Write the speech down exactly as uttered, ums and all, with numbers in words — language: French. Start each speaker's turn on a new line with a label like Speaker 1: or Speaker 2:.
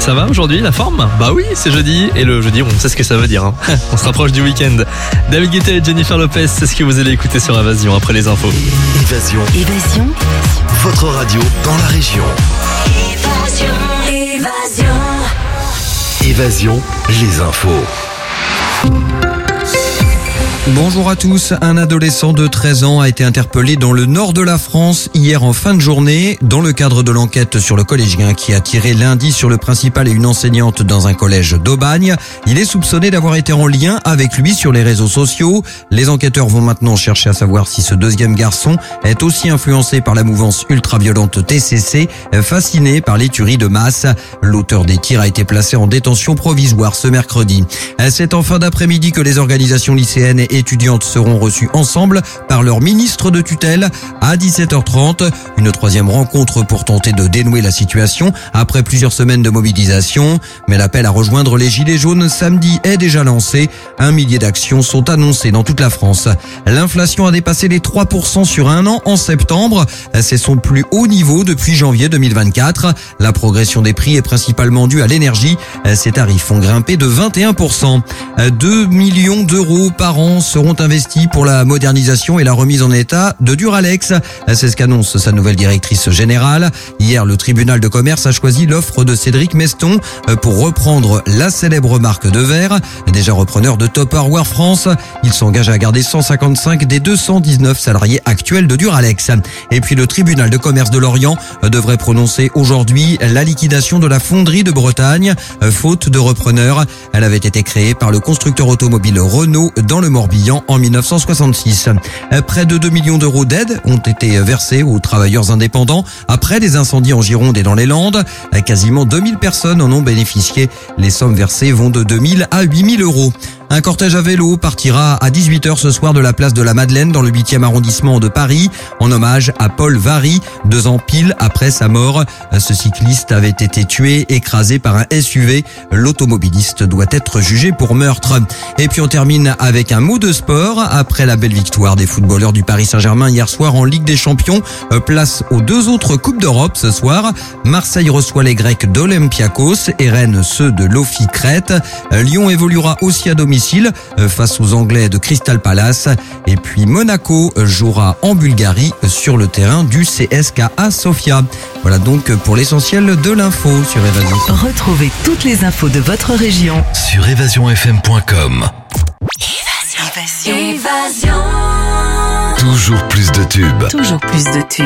Speaker 1: Ça va aujourd'hui, la forme? Bah oui, c'est jeudi, et le jeudi, on sait ce que ça veut dire. Hein. On se rapproche du week-end. David Guetta et Jennifer Lopez, c'est ce que vous allez écouter sur Évasion après les infos.
Speaker 2: Évasion.
Speaker 3: Évasion.
Speaker 2: Votre radio dans la région.
Speaker 3: Évasion. Évasion.
Speaker 2: Évasion, les infos.
Speaker 4: Bonjour à tous. Un adolescent de treize ans a été interpellé dans le nord de la France hier en fin de journée dans le cadre de l'enquête sur le collégien qui a tiré lundi sur le principal et une enseignante dans un collège d'Aubagne. Il est soupçonné d'avoir été en lien avec lui sur les réseaux sociaux. Les enquêteurs vont maintenant chercher à savoir si ce deuxième garçon est aussi influencé par la mouvance ultra-violente T C C, fasciné par les tueries de masse. L'auteur des tirs a été placé en détention provisoire ce mercredi. C'est en fin d'après-midi que les organisations lycéennes et étudiantes seront reçues ensemble par leur ministre de tutelle à dix-sept heures trente. Une troisième rencontre pour tenter de dénouer la situation après plusieurs semaines de mobilisation. Mais l'appel à rejoindre les Gilets jaunes samedi est déjà lancé. Un millier d'actions sont annoncées dans toute la France. L'inflation a dépassé les trois pour cent sur un an en septembre. C'est son plus haut niveau depuis janvier deux mille vingt-quatre. La progression des prix est principalement due à l'énergie. Ces tarifs ont grimpé de vingt et un pour cent. deux millions d'euros par an seront investis pour la modernisation et la remise en état de Duralex. C'est ce qu'annonce sa nouvelle directrice générale. Hier, le tribunal de commerce a choisi l'offre de Cédric Meston pour reprendre la célèbre marque de verre. Déjà repreneur de Top Hardware France, il s'engage à garder cent cinquante-cinq des deux cent dix-neuf salariés actuels de Duralex. Et puis le tribunal de commerce de Lorient devrait prononcer aujourd'hui la liquidation de la fonderie de Bretagne, faute de repreneur. Elle avait été créée par le constructeur automobile Renault dans le Morbihan en mille neuf cent soixante-six. Près de deux millions d'euros d'aide ont été versés aux travailleurs indépendants après les incendies en Gironde et dans les Landes. Quasiment deux mille personnes en ont bénéficié. Les sommes versées vont de deux mille à huit mille euros. Un cortège à vélo partira à dix-huit heures ce soir de la place de la Madeleine dans le huitième arrondissement de Paris en hommage à Paul Varry, deux ans pile après sa mort. Ce cycliste avait été tué, écrasé par un S U V. L'automobiliste doit être jugé pour meurtre. Et puis on termine avec un mot de sport. Après la belle victoire des footballeurs du Paris Saint-Germain hier soir en Ligue des Champions, place aux deux autres Coupes d'Europe ce soir. Marseille reçoit les Grecs d'Olympiakos et Rennes ceux de l'Ofi Crète. Lyon évoluera aussi à domicile face aux Anglais de Crystal Palace. Et puis Monaco jouera en Bulgarie sur le terrain du C S K A Sofia. Voilà donc pour l'essentiel de l'info sur Évasion.
Speaker 3: Retrouvez toutes les infos de votre région
Speaker 2: Sur évasion f m point com.
Speaker 3: Évasion. Évasion.
Speaker 2: Toujours plus de tubes.
Speaker 3: Toujours plus de tubes.